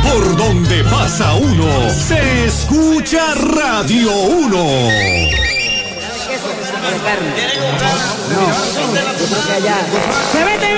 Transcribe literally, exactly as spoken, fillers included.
Por donde pasa uno, se escucha Radio uno. No, yo creo que allá. Se vete